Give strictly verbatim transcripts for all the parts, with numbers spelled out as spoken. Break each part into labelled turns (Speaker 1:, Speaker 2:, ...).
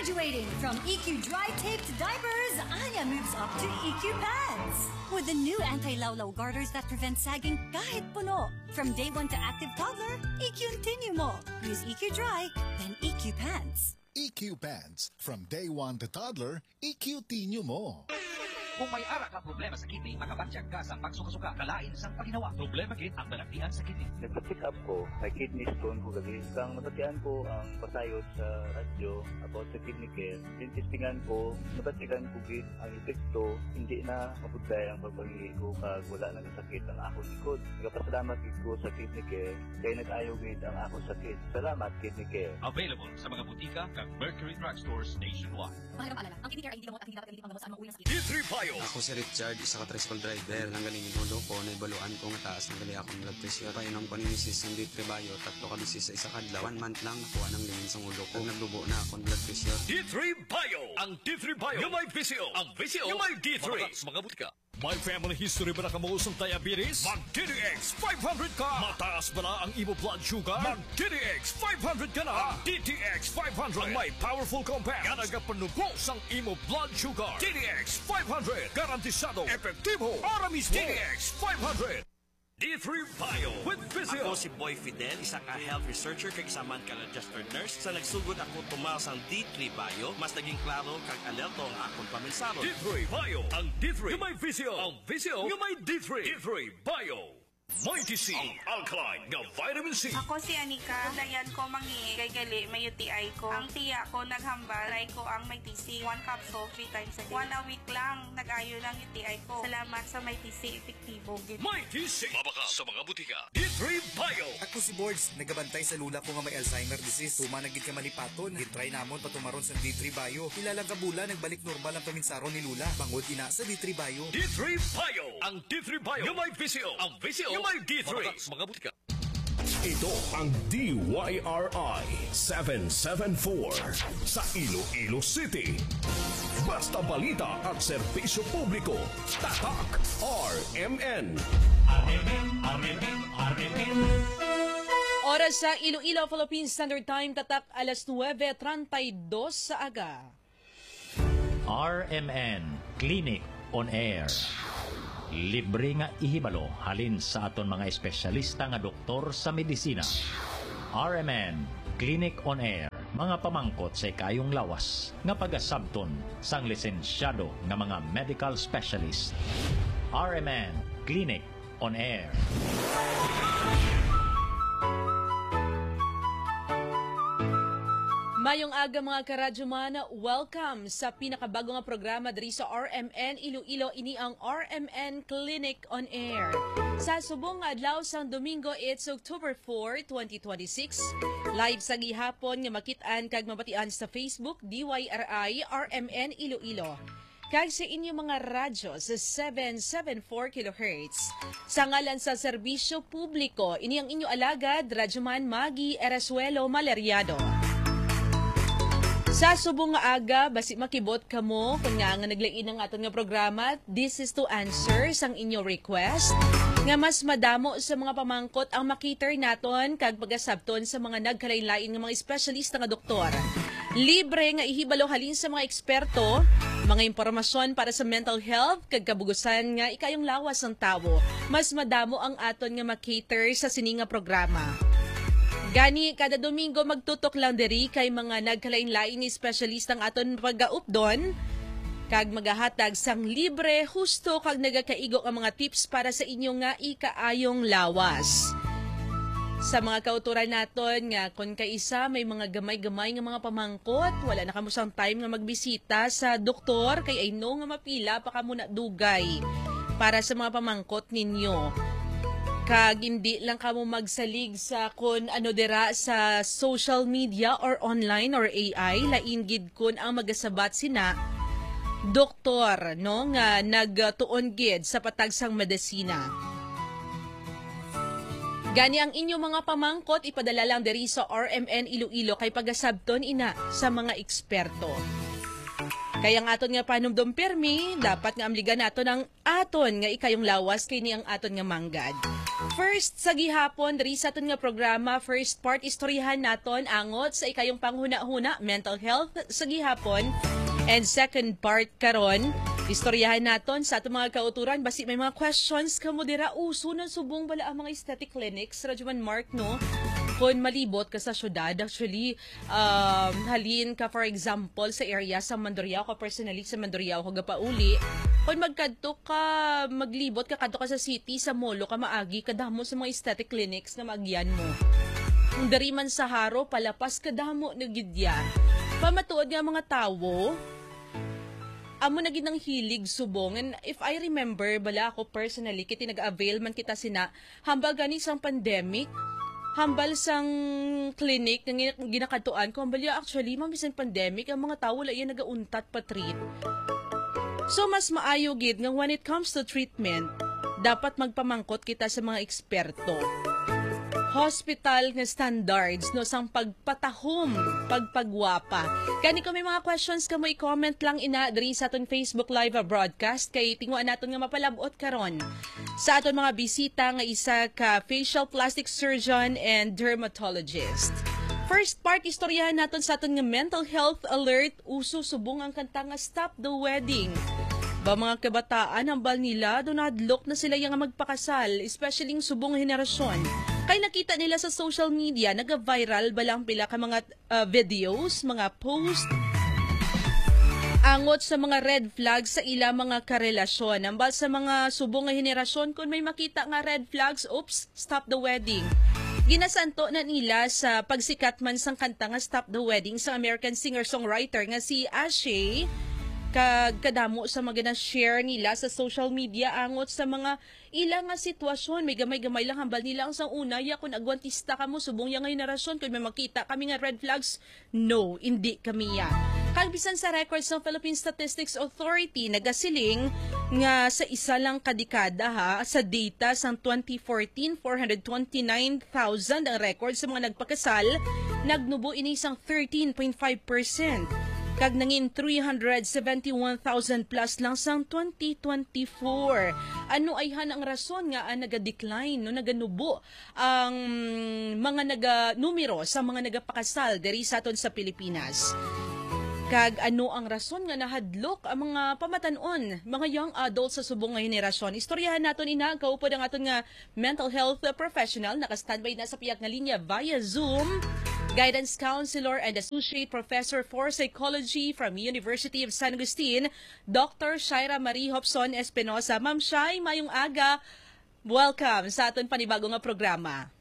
Speaker 1: Graduating from E Q dry taped diapers, Anya moves up to E Q pants. With the new anti-lawlaw garters that prevent sagging kahit puno. From day one to active toddler, E Q Tinyo mo. Use E Q dry, then E Q pants.
Speaker 2: E Q pants. From day one to toddler, E Q Tinyo mo.
Speaker 3: Kung may ara ka problema sa kidney, makabatsyag ka sa pagsuka-suka, kalain sa paginawa. Problema kit ang balagtian sa kidney.
Speaker 4: Nagpa-check up ko, may kidney stone ko gabi. Kang nabatian ko ang pasayod sa radyo about sa kidney care. Tintistingan ko, nabatikan ko gid ang epekto, hindi na mapudlay ang pagpangihi ko kag wala na sakit ang akong likod. Nagapasalamat gid ko sa kidney care, kaya nag-ayo gid ang akong sakit. Salamat kidney care.
Speaker 3: Available sa mga butika kag Mercury Drugstores nationwide.
Speaker 1: Mahirap alala, ang kidney care ay hindi gamot at hindi dapat gamitin panggamot sa anumang uri ng sakit.
Speaker 3: D three Bio.
Speaker 5: Ako si Richard, isa ka tricycle driver. Nang galing inulo ko, naibaluan ko nga taas ng gali akong blood pressure. Painom ko ni misis ng D three Bio, tatlo ka bisis sa isa kadlaw. One month lang, nakuha ng lingin sa ulo ko. Naglubo na akong blood pressure.
Speaker 3: D three Bio. Ang D three Bio. Yung may V C O. Ang V C O. Yung may D three. Sa mga butika. May family history ba na kamuusong diabetes? Mag-D D X five hundred ka! Mataas ba na ang imo blood sugar? Mag-D D X five hundred ka na! D T X five hundred ang may powerful compound nga nagapanubos ang imo blood sugar. D D X five hundred garantisado, epektibo, para mismo. D D X five hundred. D three Bio with Physio.
Speaker 6: Ako si Boy Fidel, isa ka health researcher kag isa man ka registered nurse. Sa nagsugod ako tumaw sang D three Bio, mas naging klaro kag alerto ang akong paminsaro.
Speaker 3: D three Bio. Ang D three yung may Physio. Ang Physio yung may D three. D three Bio. Mighty C. Ang alkaline nga vitamin C.
Speaker 7: Ako si Anika. Dayan ko mangi kay gali may U T I ko. Ang tiya ko naghambal. Try ko ang Mighty C. One capsule, three times a day. One a week lang. Nag-ayo lang U T I ko. Salamat sa Mighty C. Epektibo.
Speaker 3: Mighty C. Mabaka sa mga butika. D three Bio.
Speaker 8: Ako si Boards. Nagabantay sa lula ko nga may Alzheimer disease. Tuma nagid ka malipaton. Gitry namon patumaron sa D three Bio. Ilalang kabula nagbalik normal ang paminsaro ni Lula. Bangod ina sa D three Bio.
Speaker 3: D three Bio. Ang D three Bio. Yung may V C O. Ang V C O. Yung may D three. Mga butika.
Speaker 9: Ito ang D Y R I seven seven four sa Iloilo City. Basta balita at serbisyo publiko. Tatak R M N.
Speaker 3: R M N, R M N, R M N.
Speaker 10: Oras sa Iloilo Philippine Standard Time, tatak alas nuwebe treinta y dos sa aga.
Speaker 11: R M N Clinic on Air. Libre nga ihibalo halin sa aton mga espesyalista nga doktor sa medisina. R M N Clinic on Air, mga pamangkot sa ikayong lawas nga pagasabton sang lisensyado nga mga medical specialist. R M N Clinic on Air.
Speaker 10: Mayong aga mga karadyoman, welcome sa pinakabago nga programa diri sa R M N Iloilo. Ini ang R M N Clinic on Air. Sa subong adlaw sang Domingo, it's October fourth, twenty twenty-six. Live sa gihapon nga makit-an kag mabatian sa Facebook D Y R I R M N Iloilo. Kag sa inyong mga radyo sa seven seventy-four kilohertz. Sa ngalan sa serbisyo publiko, ini ang inyo alagad, Radyoman Maggie Erasuelo Maleriado. Sa subong nga aga, basi makibot kamo kung nga nga naglain ng aton nga programa, this is to answer sang inyo request nga mas madamo sa mga pamangkot ang makiter naton kag pagasabton sa mga nagkalain-lain nga mga espesyalista nga doktor. Libre nga ihibalo halin sa mga eksperto, mga impormasyon para sa mental health kag kabugusan nga ikayong lawas ng tawo. Mas madamo ang aton nga makiter sa sini nga programa. Gani, kada Domingo magtutok lang diri kay mga nagkalain-lain ni espesyalista ang aton pag-gaupdon kag magahatag sang libre, husto kag nagakaigo ang mga tips para sa inyo nga ikaayong lawas. Sa mga kauturan naton nga kung kaisa may mga gamay-gamay nga mga pamangkot, wala na kamo sang time nga magbisita sa doktor kay ay no nga mapila pa kamo na dugay para sa mga pamangkot ninyo. Kag hindi lang kamo magsalig sa kun ano dira sa social media or online or A I, lain gid kun ang magasabat sina doktor no nga nagtuon gid sa patagsang medisina. Gani ang inyong mga pamangkot ipadala lang diri sa R M N Iloilo kay pagasabton ina sa mga eksperto. Kaya ang aton nga panumdum permi, dapat nga amligan naton ang aton nga ikayong lawas kay ni ang aton nga manggad. First sa gihapon diri sa aton nga programa, first part istoryahan naton angot sa ikayong panghuna-huna mental health sa gihapon, and second part karon istoryahan naton sa aton mga kauturan basi may mga questions kamo dira uso na subong bala ang mga aesthetic clinics radyo man Mark no kung malibot ka sa syudad. Actually, um, halin ka for example sa area sa Mandurriao, ko personally sa Mandurriao ko gapauli. Kung magkadto ka, maglibot ka kadto ka sa city, sa molo ka maagi, kadamo sa mga aesthetic clinics na maagyan mo. Kung dari man sa haro, palapas kadamo na gidya. Pamatuod nga mga tawo, amo na gid ng hilig subong. And if I remember, bala ako personally, kiti nag-avail man kita sina, hambal gani sang pandemic, hambal sang clinic nga ginakatuan ko, hambal ya actually, mamisang pandemic, ang mga tawo la yan nagauntat pa treat. So, mas maayo gid nga when it comes to treatment, dapat magpamangkot kita sa mga eksperto. Hospital nga standards no sang pagpatahom, pagpagwapa. Kani ko may mga questions ka mo i-comment lang ina diri sa aton Facebook live broadcast kay tingwa naton nga mapalabot karon sa aton mga bisita nga isa ka facial plastic surgeon and dermatologist. First part istoryahan naton sa aton nga mental health alert, uso subong ang kanta nga Stop the Wedding. Ba mga kabataan ang bal nila do nadlok na sila yang magpakasal, especially ng subong henerasyon. Kay nakita nila sa social media, naga-viral balang pila ka mga uh, videos, mga post, angot sa mga red flags sa ila mga karelasyon. Ambal sa mga subong nga henerasyon, kung may makita nga red flags, oops, stop the wedding. Ginasanto na nila sa pagsikat man sang kanta nga Stop the Wedding sa American singer-songwriter nga si Ashay, kag kadamo sa mga na-share nila sa social media angot sa mga ilang nga sitwasyon. May gamay-gamay lang hambal nila ang sang una, ya kung agwantista ka mo, subong yang henerasyon, kung may makita kami nga red flags, no, hindi kami ya. Kalbisan sa records ng Philippine Statistics Authority, nagasiling nga sa isa lang kadekada ha, sa data sang twenty fourteen, four hundred twenty-nine thousand ang record sa mga nagpakasal, nagnubo ini isang thirteen point five percent. Kag nangin three hundred seventy-one thousand plus lang sang twenty twenty-four. Ano ay han ang rason nga ang naga-decline, no, naganubo ang mga naga-numero sa mga nagapakasal diri sa aton sa Pilipinas. Kag ano ang rason nga nahadlok ang mga pamatanon, mga young adults sa subong nga henerasyon. Istoryahan naton ina, kaupod ang aton nga mental health professional, naka-standby na sa piyak nga linya via Zoom, guidance counselor and associate professor for psychology from University of San Agustin, Doctor Shaira Marie Hobson Espinosa. Ma'am Shai, mayong aga. Welcome sa aton panibagong nga programa.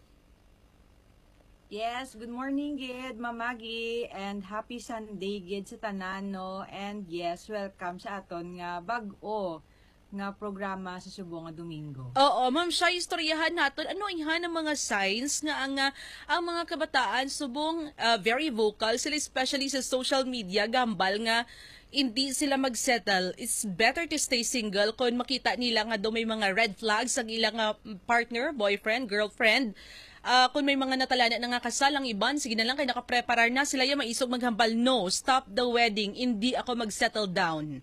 Speaker 12: Yes, good morning gid, Mamagi, and happy Sunday gid sa tanan no. And yes, welcome sa aton nga bag-o nga programa sa subong nga Domingo.
Speaker 10: Oo, Ma'am Shai, istoryahan naton ano ihan ang mga signs nga ang uh, ang mga kabataan subong uh, very vocal sila, especially sa social media, gambal nga hindi sila magsettle. It's better to stay single kung makita nila nga do may mga red flags ang ilang uh, partner, boyfriend, girlfriend. Uh, kung may mga natalana na nga kasal ang iban, sige na lang kay nakapreparar na sila yung maisog maghambal, no, stop the wedding, hindi ako mag-settle down.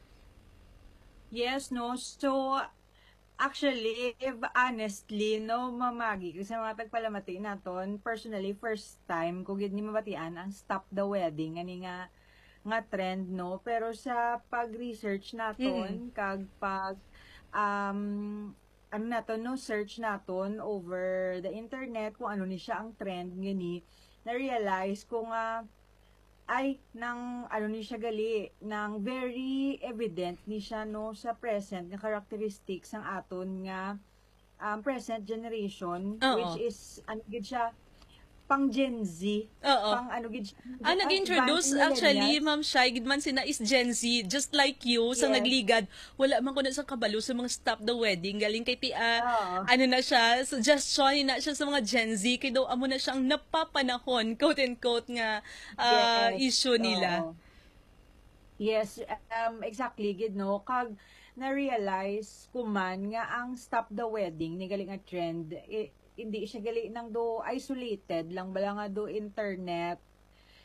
Speaker 12: Yes, no, so actually, if honestly, no, Mamagi, kasi mga tagpalamati naton, personally, first time, kung ni mabatian, ang stop the wedding, ani nga, nga trend, no, pero sa pag-research naton, mm-hmm. kag pag, um, ano naton, no, search naton over the internet kung ano ni siya ang trend ngani, na-realize ko nga ay nang ano ni siya gali nang very evident ni siya no sa present nga characteristics ang aton nga um, present generation. Uh-oh. Which is ano gid siya pang Gen Z.
Speaker 10: Oo.
Speaker 12: Pang ano gid siya.
Speaker 10: Ah, nag-introduce actually, Ma'am Shai, gid man sina is Gen Z, just like you, sa yes. nagligad. Wala man ko na sa kabalo sa mga Stop the Wedding. Galing kay Tia, uh, ano na siya, suggestion na siya sa mga Gen Z, kay daw amo na siyang napapanahon, quote-and-quote nga uh, yes. issue nila.
Speaker 12: Uh, yes, um, exactly, gid no. Kag na-realize ko man nga ang Stop the Wedding, ni galing nga trend, eh, hindi siya gali nang do isolated lang bala nga do internet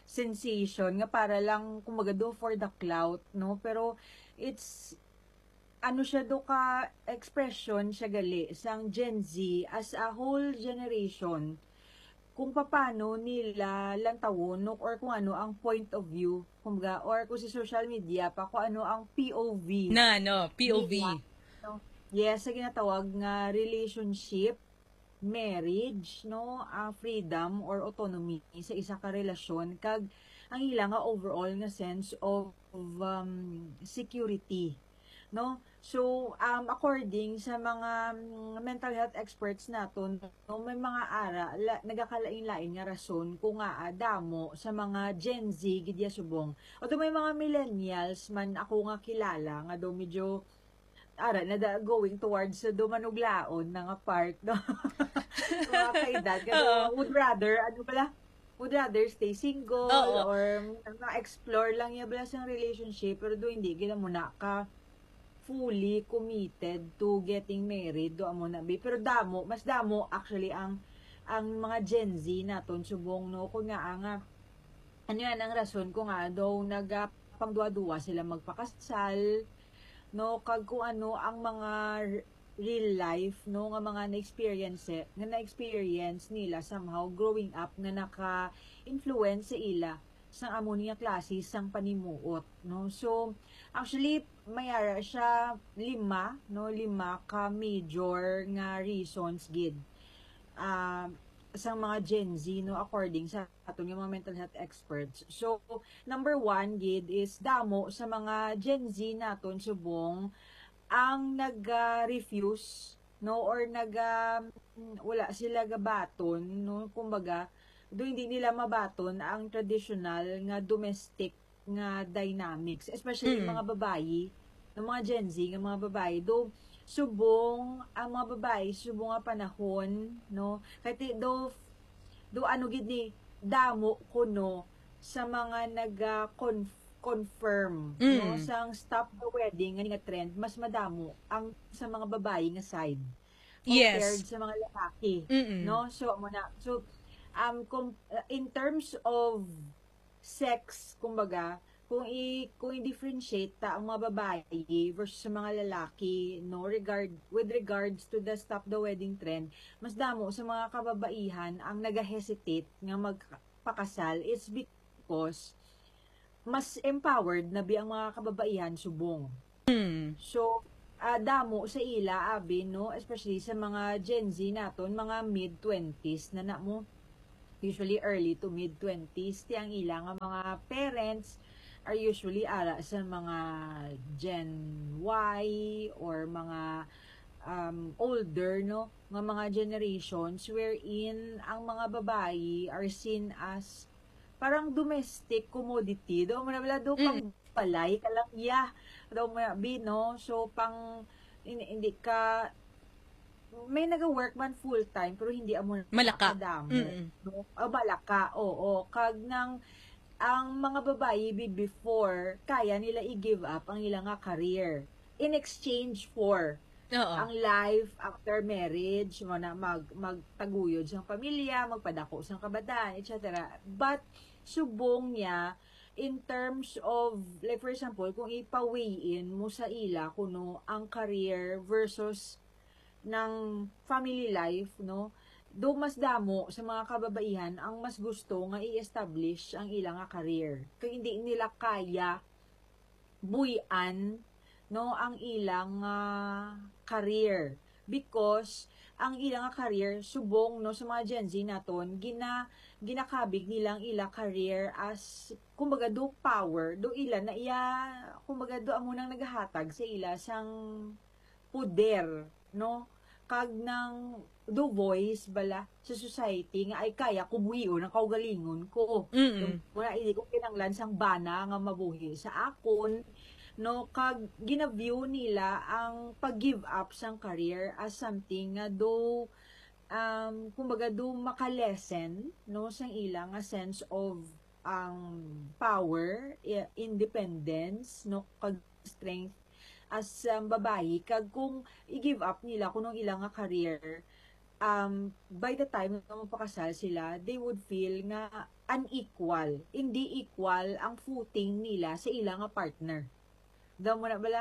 Speaker 12: sensation nga para lang kumaga do for the clout, no, pero it's ano siya do ka expression siya gali sang Gen Z as a whole generation kung paano nila lantawon no, or kung ano ang point of view kumbaga or kung sa social media pa kung ano ang P O V
Speaker 10: Na no, P O V.
Speaker 12: nila, no? Yes, sa ginatawag nga relationship, marriage, no, uh, freedom or autonomy sa isa ka relasyon kag ang ila nga overall nga sense of, of um, security, no? So, um, according sa mga um, mental health experts naton, no, may mga ara la, nagakalain-lain nga rason kung nga ah, damo sa mga Gen Z gidya subong. O may mga millennials man ako nga kilala nga do medyo ara na da, going towards sa do manuglaon na nga part, no. Mga kaedad kaya would rather ano pala would rather stay single
Speaker 10: Oo.
Speaker 12: or na-explore lang niya bala sa relationship pero do hindi gina mo na ka fully committed to getting married do amo na bi pero damo mas damo actually ang ang mga Gen Z naton subong no kun nga nga ano yan ang rason kung nga daw nagapangduwa-duwa sila magpakasal no kag kung ano ang mga real life no nga mga na-experience nga na-experience nila somehow growing up nga naka-influence sa ila sang amo niya klase sang panimuot no so actually mayara siya lima no lima ka major nga reasons gid uh, sang mga Gen Z no according sa aton yung mga mental health experts. So number one gid is damo sa mga Gen Z naton subong ang nag-refuse no or nag uh, wala sila gabaton no kumbaga do hindi nila mabaton ang traditional nga domestic nga dynamics especially mm. mga babayi ng mga Gen Z nga mga babayi do subong ang mga babayi subong nga panahon no kahit do do ano gid ni damo kuno sa mga nag-conf confirm mm. no sang stop the wedding nga trend mas madamo ang sa mga babayi nga side compared
Speaker 10: yes.
Speaker 12: sa mga lalaki
Speaker 10: Mm-mm.
Speaker 12: no so mo na so um com, uh, in terms of sex kumbaga kung i kung i-differentiate ta ang mga babae versus sa mga lalaki no regard with regards to the stop the wedding trend mas damo sa mga kababaihan ang naga-hesitate nga magpakasal is because mas empowered na bi ang mga kababaihan subong.
Speaker 10: Mm.
Speaker 12: So, uh, damo sa ila abi no, especially sa mga Gen Z naton, mga mid twenties na na mo usually early to mid twenties ti ang ila nga mga parents are usually ara sa mga Gen Y or mga um, older no, nga mga generations wherein ang mga babae are seen as parang domestic commodity. Daw mo na wala daw pang mm. palay ka lang iya. Daw mo na bi, no? So, pang hindi, hindi ka may naga-work man full time pero hindi amo
Speaker 10: malaka.
Speaker 12: Kadamo.
Speaker 10: Mm.
Speaker 12: No? O, malaka. Oo. Kag nang ang mga babae before kaya nila i-give up ang ilang nga career in exchange for
Speaker 10: Oo.
Speaker 12: ang life after marriage mo na mag magtaguyod sa pamilya, magpadako sa kabataan, et cetera. But subong niya in terms of like for example, kung ipa-weigh-in mo sa ila kuno ang career versus ng family life, no? Do mas damo sa mga kababaihan ang mas gusto nga i-establish ang ilang nga career. Kaya hindi nila kaya buyan no ang ilang uh, career because ang ilang nga career subong no sa mga Gen Z naton gina ginakabig nilang ila career as kumbaga do power do ila na iya kumbaga do amo nang nagahatag sa ila sang poder no kag nang do voice bala sa society nga ay kaya kubuhion ang kaugalingon ko wala hindi ko kinanglan sang bana nga mabuhi sa akon no kag gina-view nila ang pag-give up sang career as something nga do um kumbaga do makalesen no sang ilang nga sense of ang um, power, independence no kag strength as um, babae kag kung i-give up nila kunong ilang nga career um by the time na mapakasal sila they would feel nga unequal hindi equal ang footing nila sa ilang nga partner daw mo na bala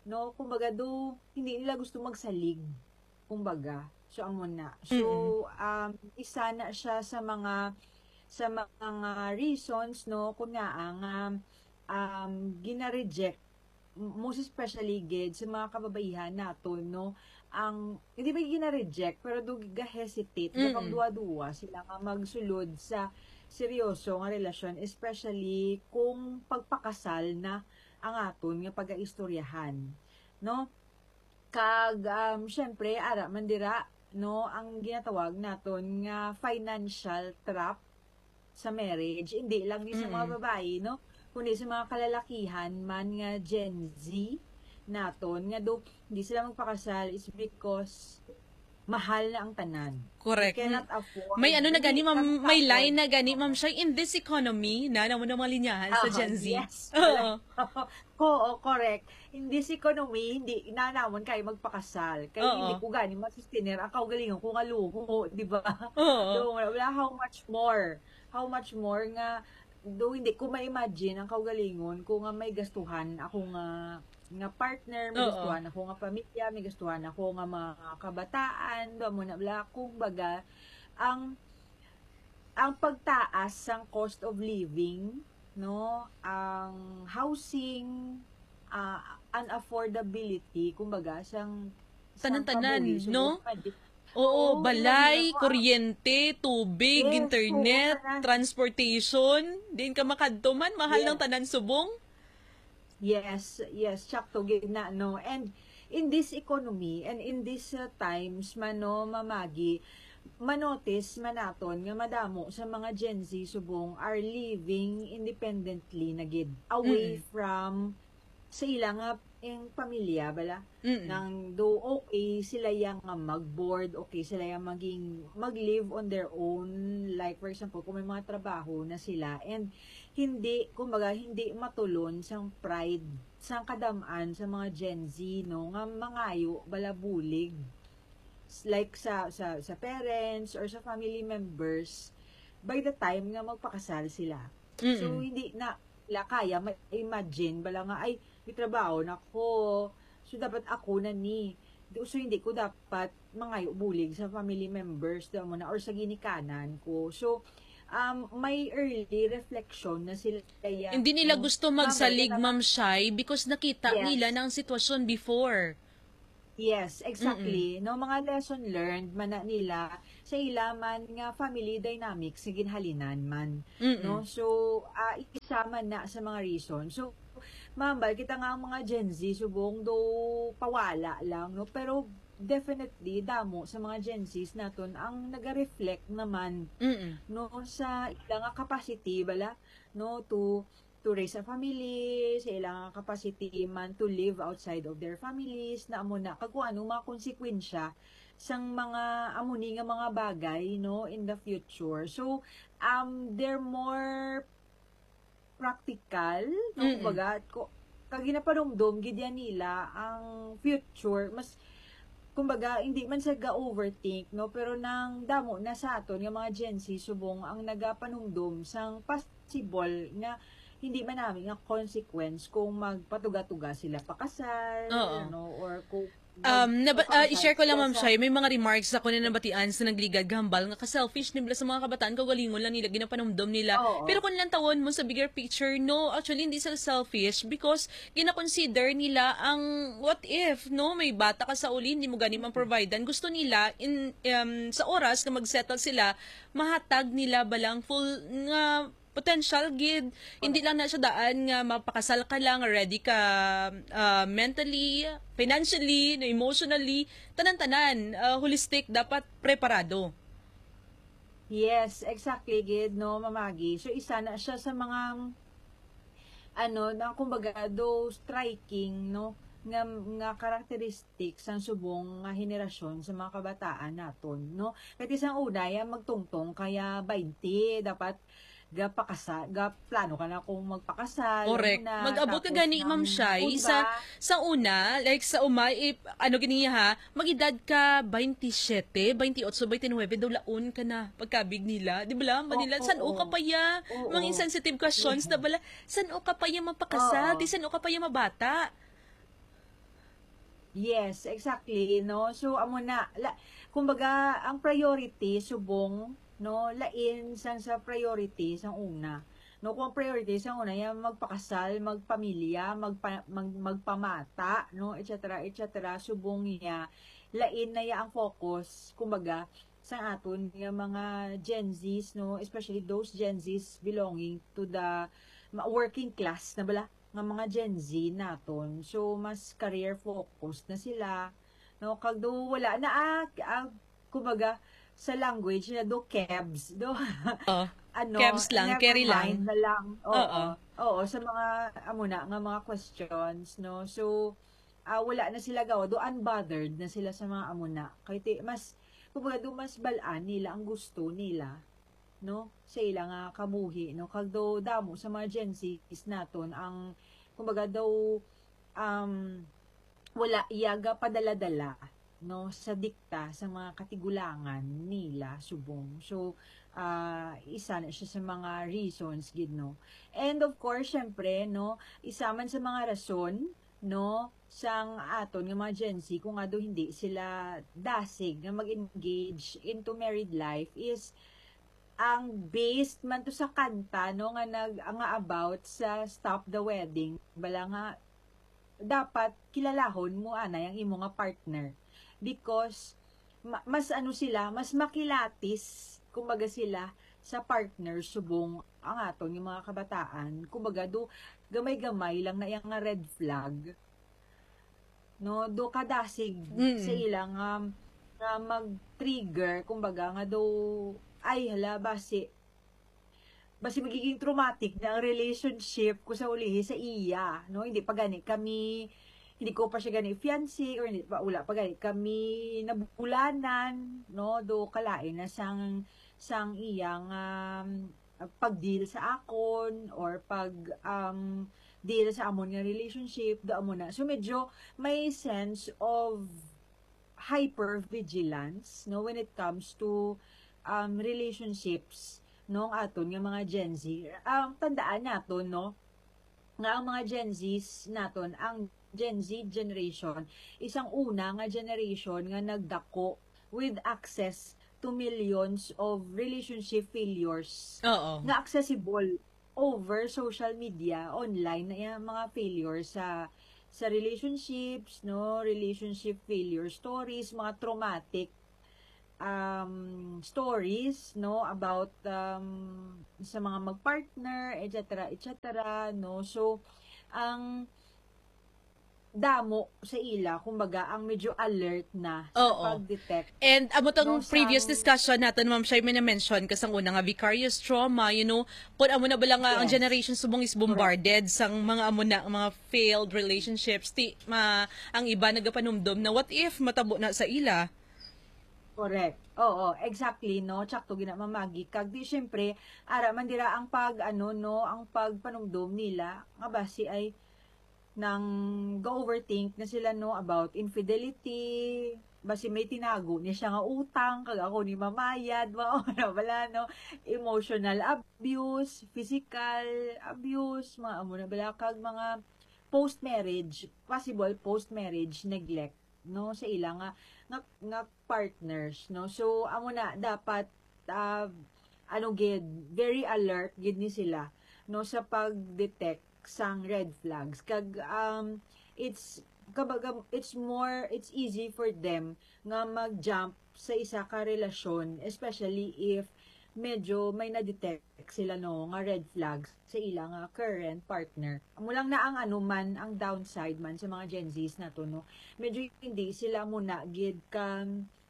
Speaker 12: no, kumbaga do hindi nila gusto magsalig, kumbaga. So amo na. So um isa na siya sa mga sa mga reasons, no, kung nga ang um, um gina-reject, most especially gid sa mga kababaihan naton, no, ang hindi ba gina-reject pero do ga-hesitate, mm duwa-duwa sila nga magsulod sa seryoso nga relasyon, especially kung pagpakasal na ang aton nga pag-aistoryahan, no. Kag um syempre ara man dira, no, ang ginatawag naton nga financial trap sa marriage, hindi lang ni sa mga babae, no, kundi sa mga kalalakihan man nga Gen Z naton nga do hindi sila magpakasal is because mahal na ang tanan.
Speaker 10: Correct.
Speaker 12: Cannot afford.
Speaker 10: May ano na gani, ma'am, may line na gani, ma'am, siya, in this economy, na naman ang mga linyahan sa Gen Z.
Speaker 12: Yes.
Speaker 10: Oo.
Speaker 12: Oo, correct. In this economy, hindi inanamon kayo magpakasal. Kaya
Speaker 10: Oo.
Speaker 12: hindi ko gani masustiner ang kaugalingon kung aluho, di ba?
Speaker 10: Oo.
Speaker 12: So, wala how much more. How much more nga, do hindi ko ma-imagine ang kaugalingon kung nga may gastuhan ako nga nga partner, may
Speaker 10: Oo.
Speaker 12: gustuhan ako nga pamilya, may gustuhan ako nga mga kabataan, do mo na bla, kung baga, ang ang pagtaas ng cost of living, no, ang housing, uh, unaffordability, kumbaga, sang
Speaker 10: Tanan-tanan,
Speaker 12: kabuhi,
Speaker 10: no?
Speaker 12: siguro,
Speaker 10: Oo,
Speaker 12: Oo,
Speaker 10: balay,
Speaker 12: oo.
Speaker 10: kuryente, tubig,
Speaker 12: Yes,
Speaker 10: internet,
Speaker 12: oo, tanan.
Speaker 10: transportation, din ka makadto man, mahal
Speaker 12: Yes.
Speaker 10: ng tanan subong.
Speaker 12: Yes, yes, sakto gina, no. And in this economy and in these uh, times man, no, mamagi, manotice manaton nga madamo sa mga Gen Z subong are living independently na gid, away
Speaker 10: Mm.
Speaker 12: from sa ilang nga yung pamilya bala,
Speaker 10: Mm.
Speaker 12: nang do okay sila yang nga mag-board, okay sila yang maging mag-live on their own, like for example kung may mga trabaho na sila, and hindi, kumbaga hindi matulon sang pride sang kadamaan sa mga Gen Z, no, nga mangayo bala bulig like sa sa sa parents or sa family members by the time nga magpakasal sila.
Speaker 10: Mm-mm.
Speaker 12: So hindi na la kaya ma-imagine bala nga ay may trabaho na ko, so dapat ako na ni, so hindi ko dapat mangayo bulig sa family members daw mo na or sa ginikanan ko. So um may early reflection na sila kaya,
Speaker 10: Hindi nila
Speaker 12: no,
Speaker 10: gusto
Speaker 12: ma'am,
Speaker 10: magsalig,
Speaker 12: kaya
Speaker 10: ma'am Shai, because nakita
Speaker 12: Yes.
Speaker 10: nila ng sitwasyon before.
Speaker 12: Yes, exactly. No, mga lesson learned man na nila sa ilaman nga family dynamics sa ginhalinan man.
Speaker 10: Mm-mm.
Speaker 12: No, so uh, isa man na sa mga reason. So mambal kita nga ang mga Gen Z subong do pawala lang, no, pero definitely damo sa mga Gen Zs naton ang naga-reflect naman,
Speaker 10: Mm-mm.
Speaker 12: no, sa ilang nga capacity bala, no, to to raise a family, sa ilang capacity man to live outside of their families, na amo na kag kung anong mga konsekwensya sang mga amuni nga mga bagay, no, in the future. So um they're more practical, no,
Speaker 10: Mm-mm.
Speaker 12: kumbaga ko kag ginapanumdum gid yan nila ang future, mas kumbaga hindi man sa ga-overthink, no, pero nang damo na sa aton nga mga Gen Z subong ang nagapanumdum sang possible nga hindi man namin nga consequence kung magpatuga-tuga sila pakasal,
Speaker 10: Oo.
Speaker 12: ano, or kung
Speaker 10: Um, naba, uh,
Speaker 12: magpakasal
Speaker 10: i-share ko lang,
Speaker 12: sila
Speaker 10: ma'am
Speaker 12: sa-
Speaker 10: Shai, may mga remarks ako na nabatian sa nagligad gambal nga ka-selfish nila sa mga kabataan, kagalingon lang nila, ginapanumdum nila.
Speaker 12: Oo.
Speaker 10: Pero kung lang tawon mo sa bigger picture, no, actually hindi sila selfish because gina-consider nila ang what if, no, may bata ka sa uli, hindi mo gani man providean. Gusto nila in um, sa oras na mag-settle sila, mahatag nila balang full nga potential gid, hindi lang na siya daan nga mapakasal ka lang, ready ka uh, mentally, financially, no, emotionally, tanan-tanan, uh, holistic, dapat preparado.
Speaker 12: Yes, exactly, gid, no, mamagi. So isa na siya sa mga ano, na kumbaga do striking, no, nga nga characteristics ang subong nga henerasyon sa mga kabataan naton, no. Kaya isang una yan magtungtong kaya twenty dapat ga pakasal, ga plano ka na kung magpakasal.
Speaker 10: Correct.
Speaker 12: Una,
Speaker 10: Mag-abot ka
Speaker 12: tapos
Speaker 10: gani,
Speaker 12: ng
Speaker 10: Ma'am Shai,
Speaker 12: una,
Speaker 10: sa, sa una, like sa uma, if, ano gani ha, mag-edad ka twenty-seven, twenty-eight, twenty-nine, daw laon ka na, pagkabig nila. Di ba lang? Manila,
Speaker 12: Oo,
Speaker 10: san o
Speaker 12: oo.
Speaker 10: ka pa ya?
Speaker 12: Oo.
Speaker 10: Mga insensitive questions na bala, san o ka pa ya mapakasal?
Speaker 12: Oo.
Speaker 10: Di san o ka pa ya mabata?
Speaker 12: Yes, exactly, no? So, amo na, la, kumbaga, ang priority, subong, no, lain sang sa priority sang una. No, kung ang priority sang una, yan, magpakasal, magpamilya, magpa, mag, magpamata, no, et cetera, et cetera, subong niya, lain na ya ang focus, kumbaga, sa aton, yung mga Gen Zs, no, especially those Gen Zs belonging to the working class, na bala, nga mga Gen Z naton. So, mas career focused na sila. No, kag do wala na ah, ah kumbaga sa language na do kebs, do
Speaker 10: oh,
Speaker 12: ano,
Speaker 10: kebs lang, carry lang.
Speaker 12: Na lang. Oo,
Speaker 10: Oo.
Speaker 12: Oo, sa mga amo na nga mga questions, no. So, ah, wala na sila gawa, do unbothered na sila sa mga amo na. Kay ti, mas kumbaga do mas balaan nila ang gusto nila, no, sa ila nga kabuhi, no, kag do damo sa mga Gen Z is naton ang kumbaga daw um wala iyaga padala-dala, no, sa dikta sa mga katigulangan nila subong. So uh, isa na siya sa mga reasons gid, no. And of course syempre, no, isa man sa mga rason, no, sang aton nga mga Gen Z kung nga daw hindi sila dasig nga mag-engage into married life is ang based man to sa kanta, no, nga nag nga about sa Stop the Wedding, bala nga dapat kilalahon mo ana yung imo nga partner because ma- mas ano sila, mas makilatis kumbaga sila sa partner subong ang aton yung mga kabataan, kumbaga do gamay-gamay lang na yung nga red flag, no, do kadasig mm. sa ilang um, nga mag-trigger kumbaga nga do ay hala basi basi magiging traumatic na ang relationship ko sa ulihi sa iya, no, hindi pa gani kami, hindi ko pa siya gani fiancé or hindi pa wala pa gani kami nabulanan, no, do kalain na sang sang iyang um, pag-deal sa akon or pag um, deal sa amon nga relationship do amo na, so medyo may sense of hyper vigilance, no, when it comes to um, relationships, no, ang aton nga mga Gen Z. Ang um, tandaan naton, no, nga ang mga Gen Zs naton, ang Gen Z generation, isang una nga generation nga nagdako with access to millions of relationship failures.
Speaker 10: Oo.
Speaker 12: Nga accessible over social media, online na yung mga failures sa sa relationships, no, relationship failure stories, mga traumatic um, stories, no, about um, sa mga magpartner, et cetera, et cetera, no. So, ang damo sa ila, kumbaga, ang medyo alert na sa
Speaker 10: Oo.
Speaker 12: pag-detect.
Speaker 10: And amo tong
Speaker 12: no,
Speaker 10: previous
Speaker 12: sang-
Speaker 10: discussion natin, Ma'am Shai, may na-mention kasang una nga vicarious trauma, you know, kung amo na bala nga ang
Speaker 12: Yes.
Speaker 10: generation subong is bombarded sang mga amo na, mga failed relationships, ti, ma, ang iba nagapanumdum na what if matabo na sa ila?
Speaker 12: Correct. Oo, exactly, no. Tsakto ginamamagi kag di syempre ara man dira ang pag ano, no, ang pagpanumdum nila nga basi ay nang go overthink na sila, no, about infidelity, basi may tinago niya siya nga utang kag ako ni mamayad, mao na bala, no, emotional abuse, physical abuse, mga amo na bala kag mga post marriage, possible post marriage neglect, no, sa ilang nga nga, nga partners, no. So amo na dapat uh, ano gid, very alert gid ni sila, no, sa pag-detect sang red flags kag um it's kabaga it's more it's easy for them nga mag-jump sa isa ka relasyon, especially if medyo may na-detect sila, no, nga red flags sa ilang uh, current partner. Amo lang na ang ano man, ang downside man sa mga Gen Zs na to, no, medyo hindi sila muna gid ka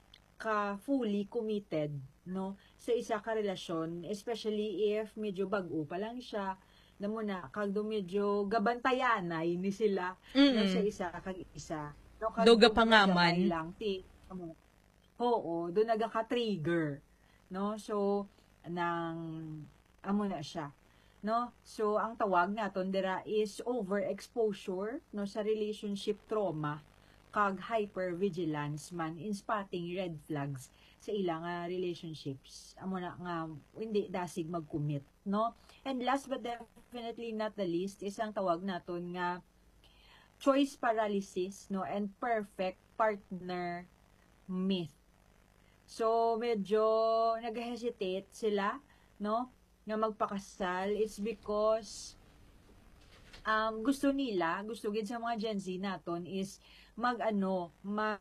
Speaker 12: ka fully committed, no, sa isa ka relasyon, especially if medyo bag-o pa lang siya na muna kag do medyo gabantayanay ni sila, no, sa isa kag isa, no, kag
Speaker 10: Do
Speaker 12: do
Speaker 10: gapangaman.
Speaker 12: gamay lang ti amo. Oo, do nagaka-trigger, no, so nang amo na siya, no. So ang tawag naton dira is overexposure, no, sa relationship trauma kag hypervigilance man in spotting red flags sa ilang uh, relationships. Amo na nga hindi dasig mag-commit, no. And last but definitely not the least is ang tawag naton nga choice paralysis, no, and perfect partner myth. So, medyo nag-hesitate sila, no, na magpakasal. It's because um, gusto nila, gusto gid sa mga Gen Z naton is mag-ano, mag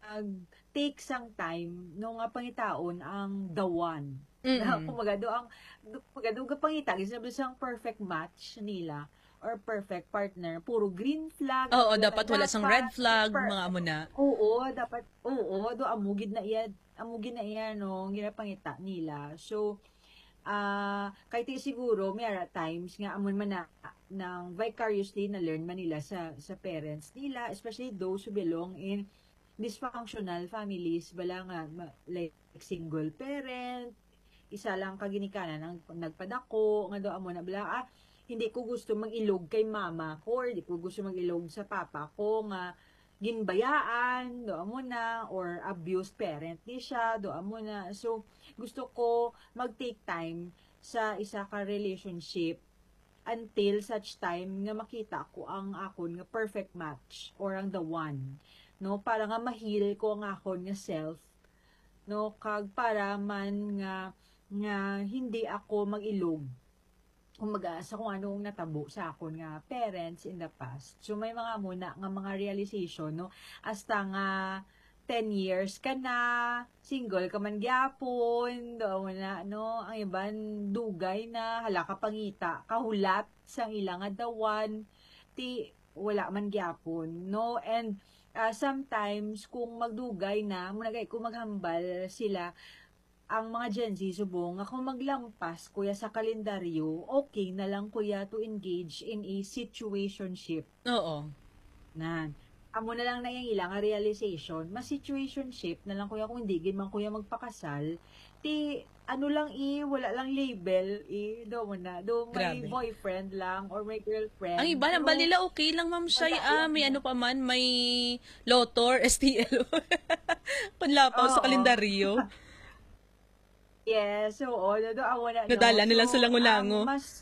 Speaker 12: take some time no nga pangitaon ang the one. Mm-hmm. Na kumaga do ang kumaga do pangita gid sa perfect match nila or perfect partner, puro green flag.
Speaker 10: Oo, dapat wala sang red flag, per, mga amo na.
Speaker 12: Oo, dapat, oo, do amugid na iya, amugid na iya, no, ginapangita nila. So, ah, uh, kahit siguro, may ara times nga amon man na, ng vicariously na learn man nila sa, sa parents nila, especially those who belong in dysfunctional families, bala nga, like single parent, isa lang kaginikanan ng nagpadako, nga do amon na, bala, ah, hindi ko gusto mag-ilog kay mama ko, or hindi ko gusto mag-ilog sa papa ko, nga ginbayaan, doon mo na, or abused parent ni siya, doon mo na. So, gusto ko mag-take time sa isa ka relationship until such time nga makita ko ang akon nga perfect match or ang the one. No, para nga ma-heal ko ang akon nga self. No, kag para man nga nga hindi ako mag-ilog kumaga sa kung anong natabo sa akon nga parents in the past. So may mga muna nga mga realization, no, hasta nga ten years ka na, single ka man gyapon, do na, no, ang iban dugay na, hala ka pangita, kahulat sang ilang adawan, ti wala man gyapon, no, and uh, sometimes kung magdugay na, muna kay kung maghambal sila, ang mga Gen Z subong, kung maglampas kuya sa kalendaryo, okay na lang kuya to engage in a situationship.
Speaker 10: Oo.
Speaker 12: Nan. Amo na lang na yung ilang realization, mas situationship na lang kuya kung hindi gin man kuya magpakasal, ti ano lang i, wala lang label i, do mo na, do may Grabe. Boyfriend lang or may girlfriend.
Speaker 10: Ang iba nang nila okay lang ma'am Shay, ah, may ano pa man, may lotor, S T L. Kunla pa sa kalendaryo.
Speaker 12: Yes, so, oo, do, awa na,
Speaker 10: nadala
Speaker 12: no?
Speaker 10: nila
Speaker 12: So,
Speaker 10: sa lango-lango.
Speaker 12: Um, mas,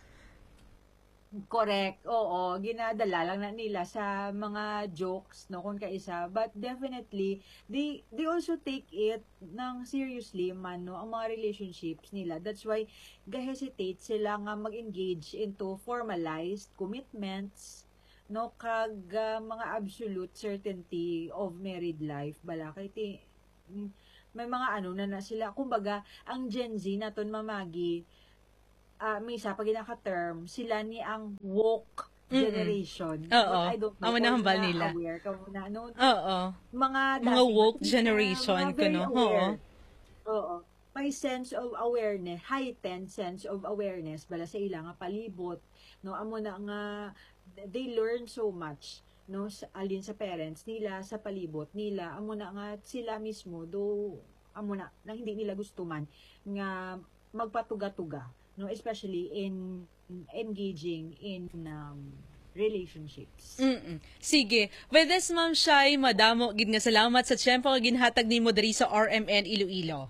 Speaker 12: correct, oo, ginadala lang na nila sa mga jokes, no, kung kaisa, but definitely, they, they also take it ng seriously man, no, ang mga relationships nila. That's why, ga-hesitate sila nga mag-engage into formalized commitments, no, kag uh, mga absolute certainty of married life, bala, kay ti, may mga ano na na sila. Kumbaga, ang Gen Z naton mamagi, uh, may isa pa ginaka-term, sila ni ang woke generation.
Speaker 10: Oo. Amo na hambal nila.
Speaker 12: Aware ka muna. No?
Speaker 10: Oo.
Speaker 12: Mga,
Speaker 10: mga woke generation.
Speaker 12: Mga very
Speaker 10: Oo.
Speaker 12: Oo. May sense of awareness, heightened sense of awareness, bala sa ilang palibot. No? Amo na nga, they learn so much, no, sa, alin sa parents nila, sa palibot nila, amo na nga sila mismo, do, amo na, na hindi nila gusto man, nga magpatuga-tuga, no, especially in engaging in um, relationships.
Speaker 10: Mm-mm. Sige. With this, Ma'am Shay, madamo, gid nga salamat sa tiyempo nga ginhatag nimo diri sa R M N Iloilo.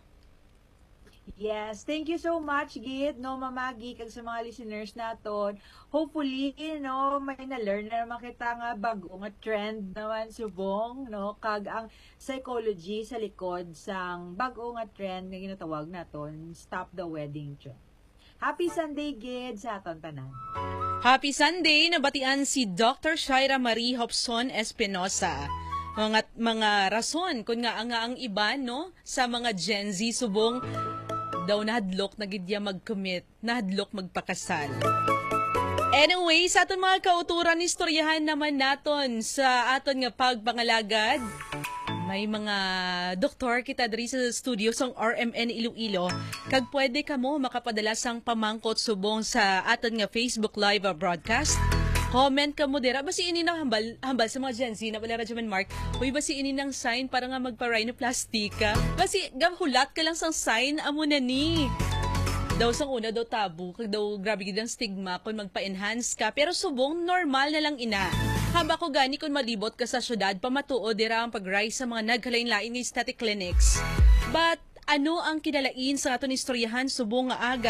Speaker 12: Yes, thank you so much, Gid, no, mamagi, kag sa mga listeners naton. Hopefully, you know, may na-learn na naman kita nga bago nga trend naman subong, no, kag ang psychology sa likod sang bago nga trend nga ginatawag naton, Stop the Wedding Trend. Happy Sunday, Gid, sa aton tanan.
Speaker 10: Happy Sunday, nabatian si Doctor Shaira Marie Hobson Espinosa. Mga mga rason kung nga ang, ang iba, no, sa mga Gen Z subong daw nahadlok na gidya mag-commit, nahadlok magpakasal. Anyway, sa aton mga kauturan, istoryahan naman naton sa aton nga pagpangalagad. May mga doktor kita diri sa studio sang R M N Iloilo. Kag pwede ka mo makapadala sang pamangkot subong sa aton nga Facebook Live broadcast. Comment ka mo dira. Basi ini nang hambal, hambal sa mga Gen Z na pala Radyo Mark. Uy, basi ini nang sign para nga magpa-rhinoplasty ka. Basi gamhulat ka lang sang sign, amo na ni. Daw sang una, daw tabu. Kag daw grabe gid ang stigma kung magpa-enhance ka. Pero subong, normal na lang ina. Hamba ko gani kung malibot ka sa syudad, pamatuo dira ang pag-rise sa mga nagkalain-lain nga aesthetic clinics. But ano ang kinalain sa aton istoryahan subong nga aga?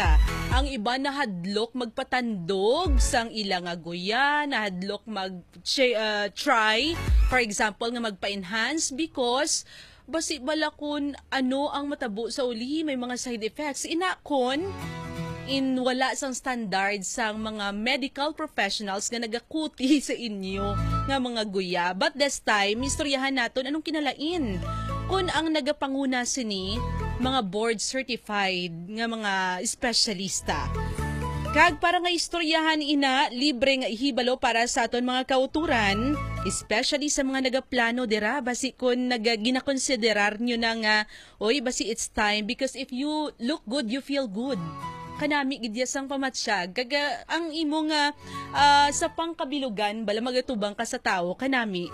Speaker 10: Ang iba nahadlok magpatandog sang ilang aguya, nahadlok mag uh, try, for example nga magpa-enhance because basi balakon ano ang matabo sa uli, may mga side effects. Inakon in wala sang standard sang mga medical professionals nga nagakuti sa inyo nga mga guya. But this time, istoryahan naton anong kinalain kung ang nagapanguna sini mga board certified nga mga espesyalista. Kag para nga istoryahan ina, libre nga ihibalo para sa aton mga kauturan, especially sa mga nagaplano dira, basi kung nagaginakonsiderar nyo na nga, oy, basi it's time because if you look good, you feel good. Kanami gidyas ang pamatsyag, kaga ang imo nga uh, sa pangkabilugan, bala magatubang ka sa tao, kanami.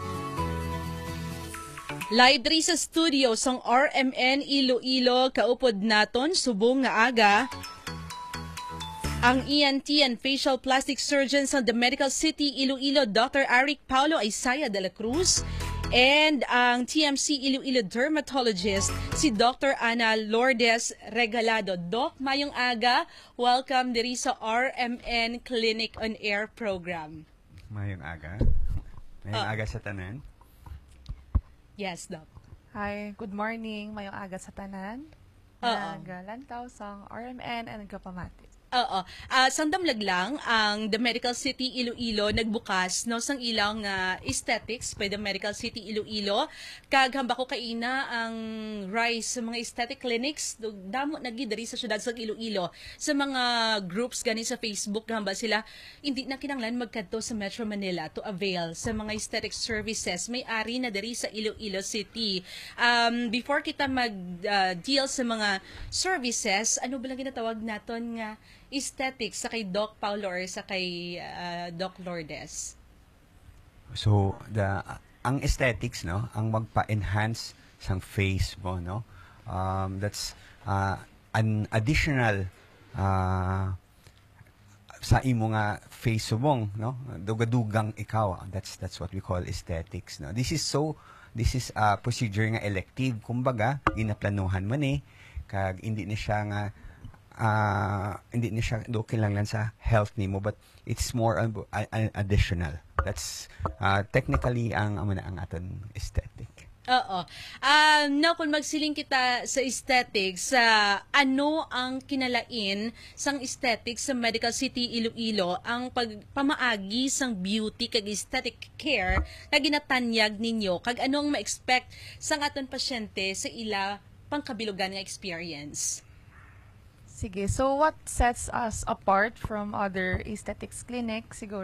Speaker 10: Live diri sa studio sang R M N Iloilo, kaupod naton subong nga aga ang E N T and facial plastic surgeon sa The Medical City Iloilo, Doctor Eric Paulo Isaya de la Cruz, and ang T M C Iloilo dermatologist si Doctor Ana Lourdes Regalado. Doc, mayong aga, welcome diri sa R M N Clinic on Air program.
Speaker 13: Mayong aga. Mayong uh, aga sa tanan.
Speaker 10: Yes, Doc.
Speaker 14: Hi, good morning. Mayong aga sa tanan.
Speaker 10: Oo.
Speaker 14: Nagalantaw sang R M N and nagkapamatis.
Speaker 10: Oo. Uh, sandamlag lang, ang The Medical City Iloilo nagbukas no sang ilang uh, aesthetics by The Medical City Iloilo. Kag hamba ko kaina ang rise sa mga aesthetic clinics. Damo nagidari sa syudad sa Iloilo. Sa mga groups gani sa Facebook, hamba sila, hindi na kinanglan magkadto sa Metro Manila to avail sa mga aesthetic services. May ari na dari sa Iloilo City. Um, before kita mag-deal uh, sa mga services, ano ba lang ginatawag naton nga aesthetics sa kay Doc Paulo or sa kay uh, Doc Lourdes?
Speaker 13: So, the ang aesthetics, no, ang magpa-enhance sang face mo, no, um, that's uh, an additional uh, sa imo nga face subong, no, dugadugang ikaw. That's that's what we call aesthetics, no. This is so this is a procedure nga elective, kumbaga ginaplanuhan man eh, kag hindi ni siya nga Uh, hindi na siya dokin lang lang sa health nimo, but it's more an, an additional. That's uh, technically ang amo na ang aton aesthetic.
Speaker 10: Oo. Uh, now, kung magsiling kita sa aesthetics, uh, ano ang kinalain sang aesthetics sa Medical City Iloilo, ang pagpamaagi sang beauty kag aesthetic care kag ginatanyag ninyo, kag anong ma-expect sang aton pasyente sa ila pangkabilugan nga experience?
Speaker 14: Sige, so what sets us apart from other aesthetics clinics? Siguro